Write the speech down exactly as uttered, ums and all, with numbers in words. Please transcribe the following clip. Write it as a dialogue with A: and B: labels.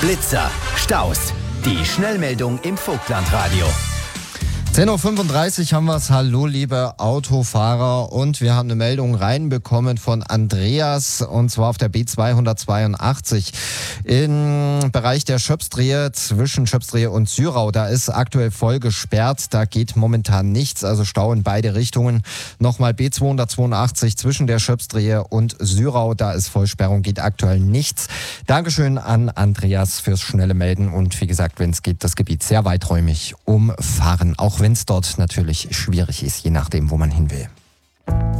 A: Blitzer, Staus. Die Schnellmeldung im Vogtlandradio.
B: zehn Uhr fünfunddreißig haben wir es. Hallo, liebe Autofahrer. Und wir haben eine Meldung reinbekommen von Andreas, und zwar auf der B zweihundertzweiundachtzig im Bereich der Schöpsdrehe zwischen Schöpsdrehe und Syrau. Da ist aktuell voll gesperrt. Da geht momentan nichts, also Stau in beide Richtungen. Nochmal B zweihundertzweiundachtzig zwischen der Schöpsdrehe und Syrau. Da ist Vollsperrung, geht aktuell nichts. Dankeschön an Andreas fürs schnelle Melden. Und wie gesagt, wenn es geht, das Gebiet sehr weiträumig umfahren. Auch wenn es dort natürlich schwierig ist, je nachdem, wo man hin will.